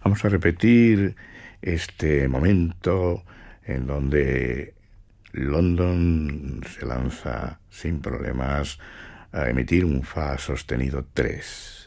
Vamos a repetir este momento en donde London se lanza sin problemas a emitir un Fa sostenido 3.